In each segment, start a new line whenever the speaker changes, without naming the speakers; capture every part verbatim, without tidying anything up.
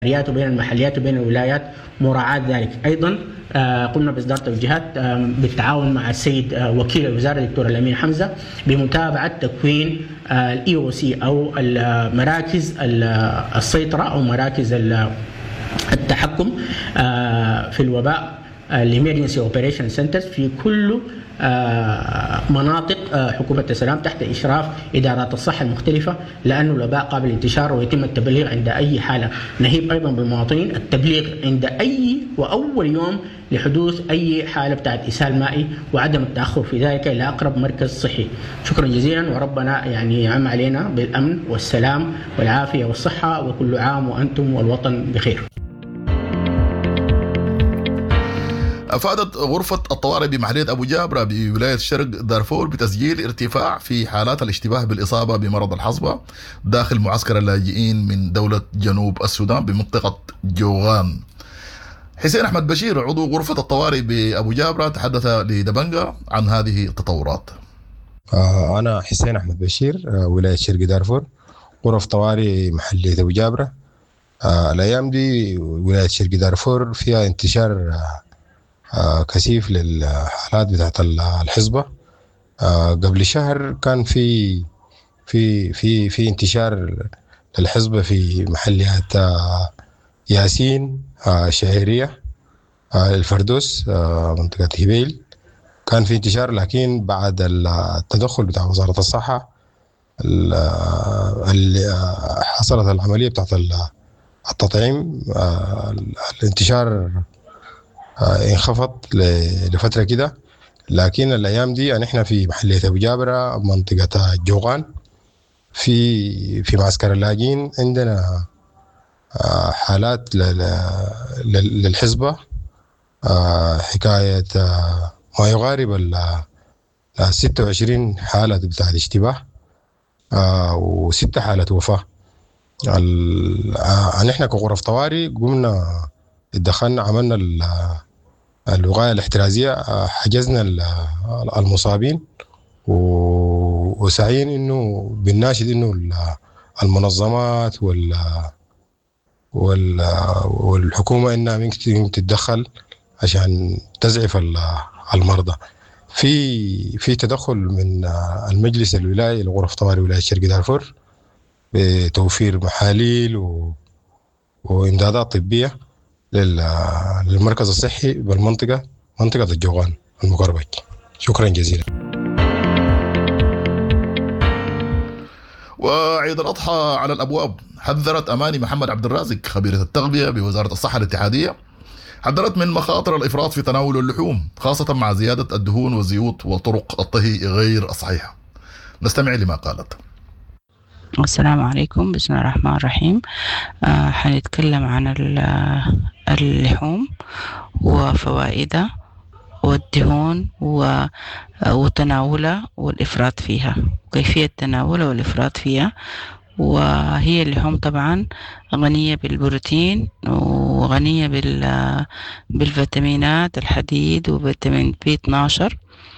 وبين المحليات وبين الولايات مراعاة ذلك. أيضا قمنا بإصدار توجيهات بالتعاون مع السيد وكيل الوزارة الدكتور الأمين حمزة بمتابعة تكوين الإي أو سي أو مراكز السيطرة أو مراكز التحكم في الوباء الإمرجنسي أوبريشن سنترز في كل مناطق حكومة السلام تحت إشراف إدارات الصحة المختلفة، لأن الوباء قابل للانتشار ويتم التبليغ عند أي حالة. نهيب أيضا بالمواطنين التبليغ عند أي وأول يوم لحدوث أي حالة بتاعت إسهال مائي وعدم التأخر في ذلك إلى أقرب مركز صحي. شكرا جزيلا، وربنا يعني يعم علينا بالأمن والسلام والعافية والصحة، وكل عام وأنتم والوطن بخير.
أفادت غرفة الطوارئ بمحلية أبو جابرة بولاية شرق دارفور بتسجيل ارتفاع في حالات الاشتباه بالإصابة بمرض الحصبة داخل معسكر اللاجئين من دولة جنوب السودان بمنطقة جوغان. حسين أحمد بشير عضو غرفة الطوارئ بأبو جابرة تحدث لدبنجة عن هذه التطورات.
أنا حسين أحمد بشير، ولاية شرق دارفور، غرفة طوارئ محلية أبو جابرة. الأيام دي ولاية شرق دارفور فيها انتشار كثيف للحالات بتاعت الحصبة. قبل شهر كان في في في في انتشار للحصبة في محليات ياسين، شهرية، الفردوس، منطقة هبيل، كان في انتشار. لكن بعد التدخل بتاع وزارة الصحة اللي حصلت العملية بتاعت التطعيم، الانتشار انخفض لفترة كده. لكن الأيام دي نحن في محلية أبو جابرة منطقة جوغان في في معسكر اللاجئين عندنا حالات للحصبة، حكاية ما يقارب ال ستة وعشرين حالة بتاع الاشتباه وستة حالة وفاة. نحن كغرف طوارئ قمنا اتدخلنا، عملنا الوقاية الاحترازية، حجزنا المصابين وسعين انه بالناشد انه المنظمات وال والحكومة انها ممكن تتدخل عشان تزعف المرضى. في في تدخل من المجلس الولايي لغرف طوارئ ولاية شرق دارفور بتوفير محاليل و... وامدادات طبية للمركز الصحي بالمنطقة، منطقة الجوغان المقربة. شكرا جزيلا.
وعيد الأضحى على الأبواب. حذرت أماني محمد عبد الرازق خبيرة التغذية بوزارة الصحة الاتحادية، حذرت من مخاطر الإفراط في تناول اللحوم خاصة مع زيادة الدهون والزيوت وطرق الطهي غير الصحيحة. نستمع لما قالت.
السلام عليكم، بسم الله الرحمن الرحيم. آه حنتكلم عن اللحوم وفوائدها والدهون وتناولها والإفراط فيها، كيفية تناولها والإفراط فيها. وهي اللحوم طبعا غنية بالبروتين وغنية بالفيتامينات الحديد وفيتامين بي اثناشر،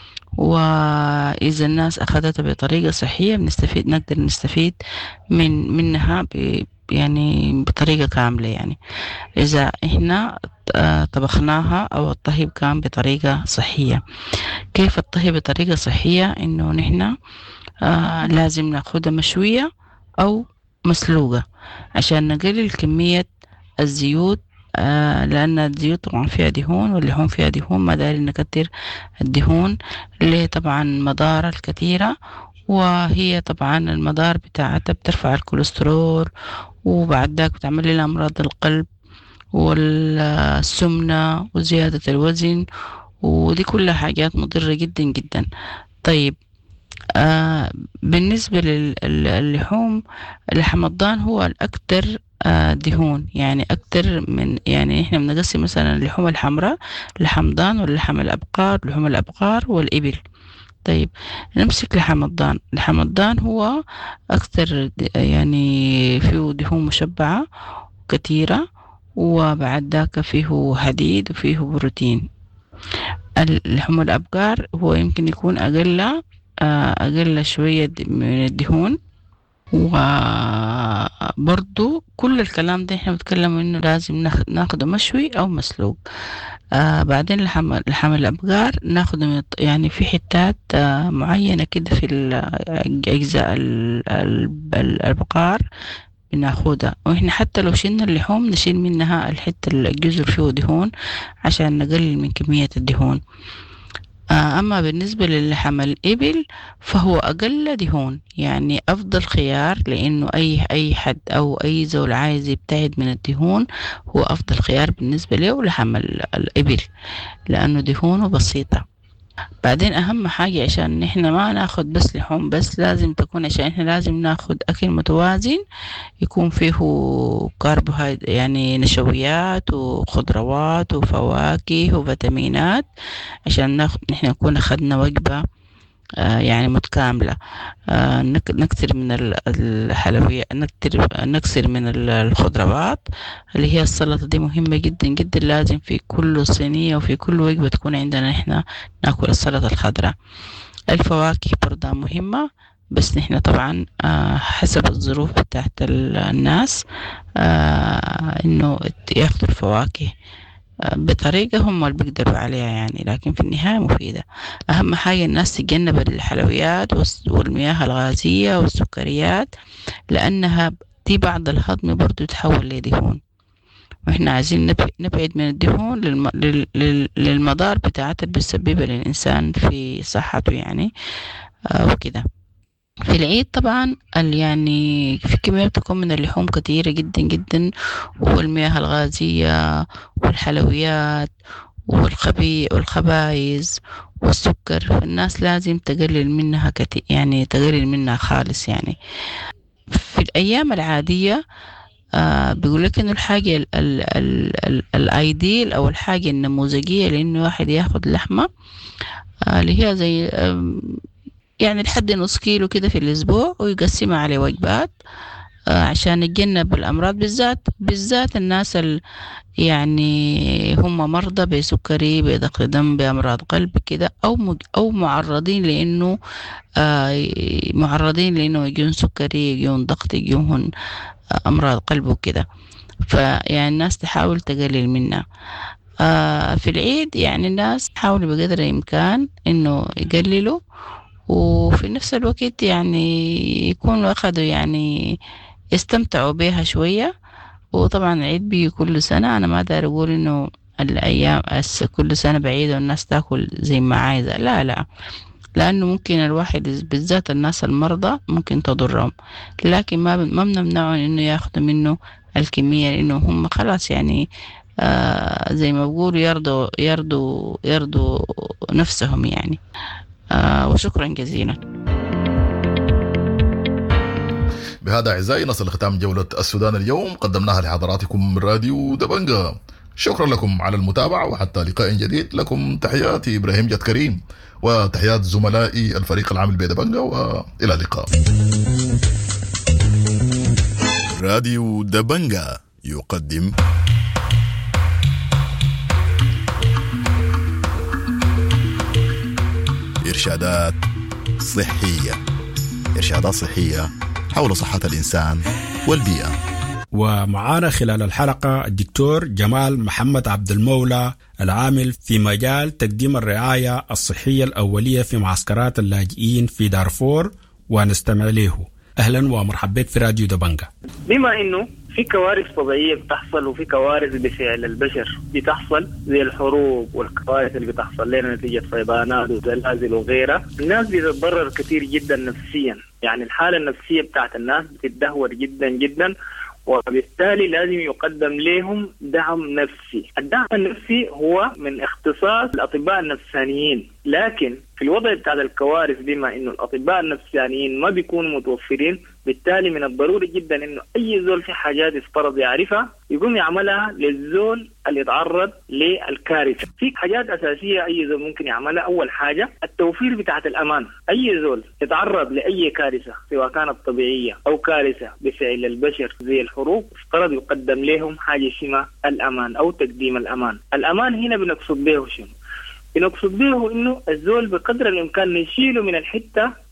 وإذا الناس أخذتها بطريقة صحية بنستفيد نقدر نستفيد من منها ب يعني بطريقة كاملة. يعني إذا إحنا طبخناها أو الطهي كان بطريقة صحية. كيف الطهي بطريقة صحية؟ إنه نحنا آه لازم نأخذها مشوية أو مسلوقة عشان نقلل كمية الزيوت، آه لأن الزيوت طبعا فيها دهون واللحوم فيها دهون، ما داري نكتر الدهون اللي طبعا مضار الكثيرة. وهي طبعا المضار بتاعتها بترفع الكوليسترول، وبعد ذاك بتعمل لنا أمراض القلب والسمنة وزيادة الوزن، ودي كلها حاجات مضرة جدا جدا. طيب آه بالنسبة للحوم، لحم الضان هو الأكثر آه دهون، يعني أكثر من يعني إحنا بنقسم مثلا اللحوم الحمراء لحم ضان واللحم الأبقار لحوم الأبقار والإبل. طيب نمسك لحم الضان. لحم الضان هو أكثر يعني فيه دهون مشبعة كثيرة، وبعد ذاك فيه حديد وفيه بروتين. اللحوم الأبقار هو يمكن يكون أقل أقل شوية من الدهون وبرضو كل الكلام ده احنا بنتكلم انه لازم ناخده مشوي او مسلوق. آه بعدين لحم لحم الابقار ناخده من يعني في حتات آه معينة كده في الاجزاء البقار بناخدها، واحنا حتى لو شلنا اللحوم نشيل منها الحتة الجزر فيه دهون عشان نقلل من كمية الدهون. أما بالنسبة للحم الإبل فهو أقل دهون، يعني أفضل خيار، لأنه أي أي حد أو أي زول عايز يبتعد من الدهون هو أفضل خيار بالنسبة له لحم الإبل، لأنه دهونه بسيطة. بعدين أهم حاجة عشان نحن ما ناخد بس لحوم بس، لازم تكون عشان إحنا لازم ناخد أكل متوازن يكون فيه كربوهيدرات يعني نشويات وخضروات وفواكه وفيتامينات، عشان ناخد نحن نكون أخدنا وجبة آه يعني متكاملة. آه نكثر من الحلويات، نكثر نكثر من الخضروات اللي هي السلطة دي مهمة جدا جدا، لازم في كل صينية وفي كل وجبة تكون عندنا نحن ناكل السلطة الخضراء. الفواكه برضه مهمة، بس نحن طبعا آه حسب الظروف بتاعت الناس آه انه ياخدوا الفواكه بطريقة هم اللي بيقدروا عليها يعني، لكن في النهاية مفيدة. أهم حاجة الناس تتجنب الحلويات والمياه الغازية والسكريات، لأنها دي بعد الهضم برضو تحول لدهون، وإحنا عايزين نبعد من الدهون للمضار بتاعتها اللي بتسببها للإنسان في صحته يعني آه وكده. في العيد طبعا يعني في كمية بتكون من اللحوم كثيرة جدا جدا، والمياه الغازية والحلويات والخبي والخبايز والسكر، فالناس لازم تقلل منها كتير يعني تقلل منها خالص يعني. في الأيام العادية آه بيقول لك إنه الحاجة ال ال ال ال الأيديل أو الحاجة النموذجية لإنه واحد ياخد لحمة آه اللي هي زي آه يعني لحد نص كيلو كده في الأسبوع، ويقسمها على وجبات آه عشان نتجنب الأمراض، بالذات بالذات الناس ال يعني هم مرضى بسكري بضغط دم بأمراض قلب كده، أو مج أو معرضين لأنه آه معرضين لأنه يجون سكري يجون ضغط يجون أمراض قلب وكده، فيعني الناس تحاول تقلل منها. آه في العيد يعني الناس حاولوا بقدر الإمكان إنه يقللوا، وفي نفس الوقت يعني يكونوا أخذوا يعني يستمتعوا بها شوية. وطبعا العيد بيجي كل سنة، أنا ما دار أقول إنه الأيام كل سنة بعيدة والناس تأكل زي ما عايزة، لا لا، لأنه ممكن الواحد بالذات الناس المرضى ممكن تضرهم، لكن ما ما بنمنعهم إنه يأخذوا منه الكمية، لأنه هم خلاص يعني آه زي ما بقولوا يرضوا يرضوا يرضوا نفسهم يعني. آه وشكرا جزيلا.
بهذا أعزائي نصل لختام جولة السودان اليوم، قدمناها لحضراتكم من راديو دبنجة. شكرا لكم على المتابعة، وحتى لقاء جديد. لكم تحياتي إبراهيم جد كريم، وتحيات زملائي الفريق العامل بدبنجة، وإلى اللقاء. راديو دبنجة يقدم إرشادات صحية، إرشادات صحية حول صحة الإنسان والبيئة.
ومعانا خلال الحلقة الدكتور جمال محمد عبد المولى، العامل في مجال تقديم الرعاية الصحية الأولية في معسكرات اللاجئين في دارفور، ونستمع له. أهلا ومرحبا بك في راديو دبنجة.
بما إنه في كوارث طبيعية بتحصل وفي كوارث بفعل البشر بتحصل زي الحروب والكوارث اللي بتحصل لنا نتيجة فيضانات وزلازل وغيرها، الناس بتتضرر كثير جدا نفسيا، يعني الحالة النفسية بتاعت الناس بتتدهور جدا جدا، وبالتالي لازم يقدم لهم دعم نفسي. الدعم النفسي هو من اختصاص الأطباء النفسانيين، لكن في الوضع بتاع الكوارث بما إنه الأطباء النفسانيين ما بيكونوا متوفرين، بالتالي من الضروري جدا إنه أي زول في حاجات يفترض يعرفها يقوم يعملها للزول اللي يتعرض للكارثة. في حاجات أساسية أي زول ممكن يعملها. أول حاجة التوفير بتاعة الأمان. أي زول يتعرض لأي كارثة سواء كانت طبيعية أو كارثة بفعل البشر زي الحروب، افترض يقدم لهم حاجة اسمها الأمان أو تقديم الأمان. الأمان هنا بنقصد به شنو؟ بنقصد به إنه الزول بقدر الإمكان نشيله من الحتة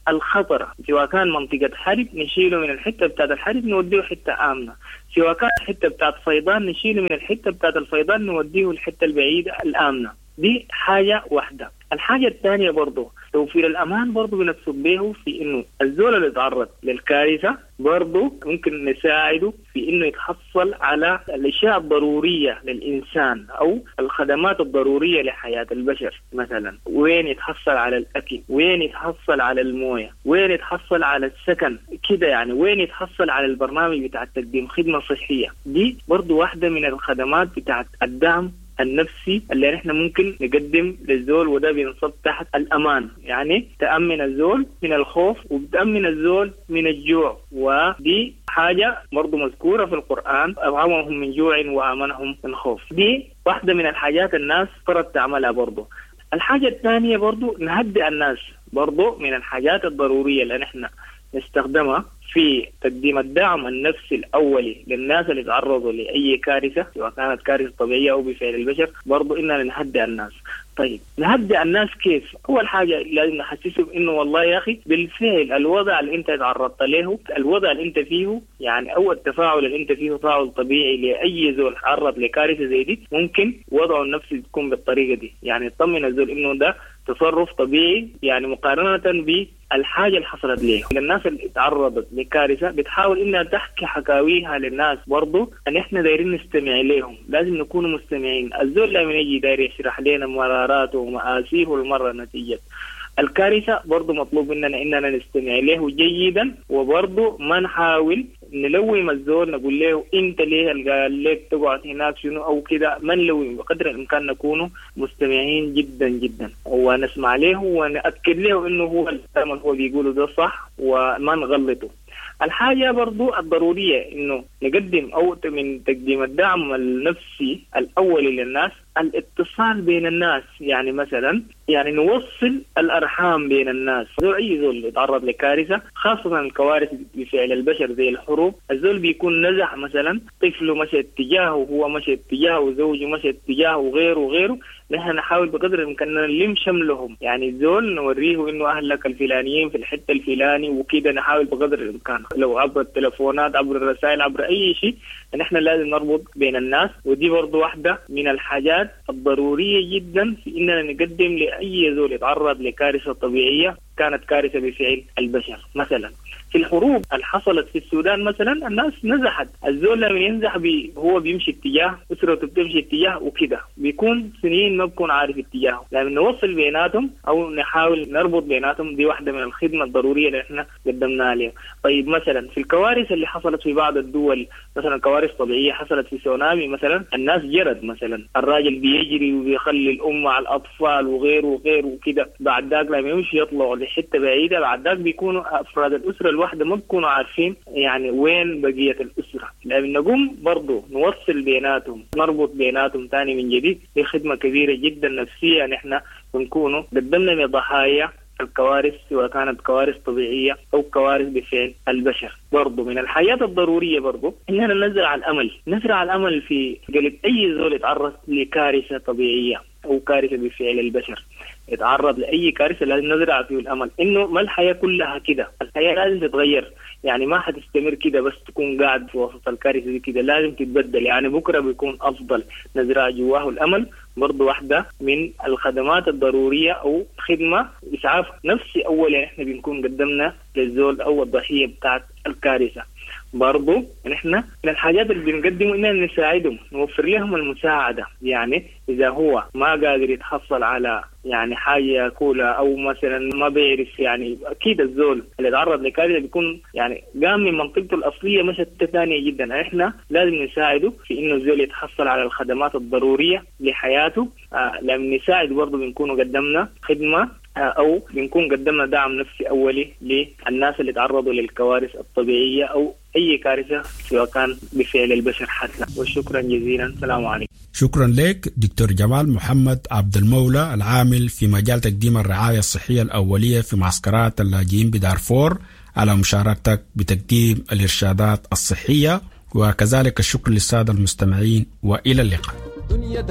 الخطرة، سواء كان منطقة حرب نشيله من الحتة بتاعت الحرب نوديه حتة آمنة، سواء كان الحتة بتاعت فيضان نشيله من الحتة بتاعت الفيضان نوديه الحتة البعيدة الآمنة. دي حاجة واحدة. الحاجة الثانية برضو توفير الأمان برضو بنقصد به في إنه الزول اللي يتعرض للكارثة برضو ممكن نساعده في إنه يتحصل على الأشياء الضرورية للإنسان أو الخدمات الضرورية لحياة البشر. مثلا وين يتحصل على الأكل، وين يتحصل على الموية، وين يتحصل على السكن كده يعني، وين يتحصل على البرنامج بتاع تقديم خدمة صحية. دي برضو واحدة من الخدمات بتاع الدعم النفسي اللي نحن ممكن نقدم للزول، وده بينصب تحت الأمان، يعني تأمن الزول من الخوف وبتأمن الزول من الجوع. ودي حاجة برضو مذكورة في القرآن، أطعمهم من جوع وآمنهم من خوف. دي واحدة من الحاجات الناس فرض تعملها برضو. الحاجة الثانية برضو نهدئ الناس، برضو من الحاجات الضرورية اللي نحن نستخدمها في تقديم الدعم النفسي الأولي للناس اللي تعرضوا لأي كارثة، سواء كانت كارثة طبيعية أو بفعل البشر، برضو إننا نهدئ الناس. طيب نهدئ الناس كيف؟ أول حاجة لازم نحسسهم إنه والله يا أخي بالفعل الوضع اللي أنت تعرضت له، الوضع اللي أنت فيه يعني أو التفاعل اللي أنت فيه تفاعل طبيعي لأي زول تعرض لكارثة زي دي، ممكن وضعه النفسي تكون بالطريقة دي. يعني تطمن الزول إنه ده تصرف طبيعي، يعني مقارنة بالحاجة اللي حصلت له. الناس اللي تعرضت لكارثة بتحاول إنها تحكي حكاويها للناس، برضو أن إحنا دايرين نستمع لهم، لازم نكون مستمعين. الزول لما يجي داير يشرح لنا مراراته ومآسيه المرة نتيجة الكارثة، برضو مطلوب مننا إننا نستمع له جيدا، وبرضو ما نحاول نلوم الزول نقول له انت ليه قال لك تقعد هناك شنو او كده. ما نلوم، بقدر الامكان نكونوا مستمعين جدا جدا ونسمع له ونأكد له انه هو الكلام اللي هو بيقوله ده صح وما نغلطه. الحاجة برضو الضرورية إنه نقدم أو من تقديم الدعم النفسي الأولي للناس الاتصال بين الناس. يعني مثلا يعني نوصل الأرحام بين الناس. زول أي زول يتعرض لكارثة، خاصة الكوارث بفعل البشر زي الحروب، الزول بيكون نزح مثلا طفله مشى اتجاهه، هو مشى اتجاهه، زوجه مشى اتجاهه، وغيره وغيره. نحن نحاول بقدر الإمكان نلم شملهم، يعني الزول نوريه إنه أهلك الفلانيين في الحتة الفلاني وكده. نحاول بقدر الإمكان لو عبر التلفونات، عبر الرسائل، عبر أي شيء، نحن لازم نربط بين الناس. ودي برضو واحدة من الحاجات الضرورية جدا في إننا نقدم لأي زول يتعرض لكارثة طبيعية كانت كارثة بفعل البشر. مثلا في الحروب اللي حصلت في السودان مثلا الناس نزحت، الزول لما ينزح بي هو بيمشي اتجاه، أسرته بتمشي اتجاه وكده، بيكون سنين ما بكون عارف اتجاهه. لما نوصل بيناتهم أو نحاول نربط بيناتهم، دي واحدة من الخدمة الضرورية اللي احنا قدمناها لهم. طيب مثلا في الكوارث اللي حصلت في بعض الدول، مثلا كوارث طبيعية حصلت في سونامي مثلا، الناس جرد مثلا، الراجل بيجري وبيخلي الأم على الأطفال وغيره وغيره وكده، بعد ذاك لما يمشي يطلعوا لحتة بعيدة، بعد ذاك بيكونوا أفراد الأسرة الواحدة ما بيكونوا عارفين يعني وين بقية الأسرة. لأن نقوم برضو نوصل بيناتهم، نربط بيناتهم تاني من جديد. دي خدمة كبيرة جدا نفسية نحن بنكونوا قدمنا لضحايا الكوارث، سواء كانت كوارث طبيعية أو كوارث بفعل البشر. برضو من الحياة الضرورية برضو إننا نزرع الأمل، نزرع الأمل في قلب أي زول يتعرض لكارثة طبيعية أو كارثة بفعل البشر. يتعرض لأي كارثة لازم نزرع فيه الأمل إنه ما الحياة كلها كده، الحياة لازم تتغير. يعني ما حتستمر كده بس تكون قاعد في وسط الكارثة دي كده، لازم تتبدل. يعني بكرة بيكون أفضل، نزرع جواه الأمل. برضو واحدة من الخدمات الضرورية أو خدمة إسعاف نفسي أول يعني إحنا بنكون قدمنا للزول أو الضحية بتاعت الكارثة. برضو نحن من الحاجات اللي بنقدمه إننا نساعدهم، نوفر لهم المساعدة. يعني إذا هو ما قادر يتحصل على يعني حاجة يأكلها أو مثلا ما بيعرف، يعني أكيد الزول اللي يتعرض لكارثة بيكون يعني قام من منطقته الأصلية مشت ثانية جدا. إحنا لازم نساعده في إنه الزول يتحصل على الخدمات الضرورية لحياته. آه لما نساعد برضو بنكون قدمنا خدمة أو بنكون قدمنا دعم نفسي أولي للناس اللي تعرضوا للكوارث الطبيعية أو أي كارثة سواء كان بفعل البشر حتى. وشكرا جزيلا، السلام عليكم.
شكرا لك دكتور جمال محمد عبد المولى، العامل في مجال تقديم الرعاية الصحية الأولية في معسكرات اللاجئين بدارفور، على مشاركتك بتقديم الإرشادات الصحية. وكذلك الشكر للسادة المستمعين، وإلى اللقاء.